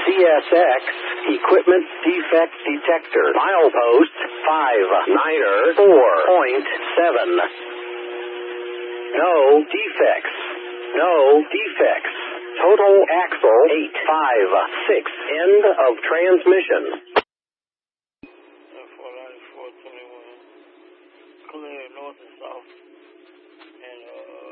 CSX equipment defect detector. Milepost 59er 4.7. No defects. No defects. Total axle 856. End of transmission. 494.21. Clear north and south. And